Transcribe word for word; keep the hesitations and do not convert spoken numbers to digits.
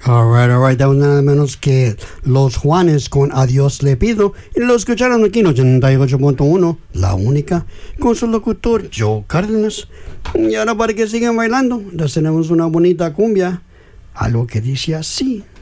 Alright, alright, that was nada menos que Los Juanes con Adiós le pido. Y lo escucharon aquí en ochenta y ocho punto uno, La Única, con su locutor Joe Cárdenas. Y ahora para que sigan bailando, les tenemos una bonita cumbia, algo que dice así.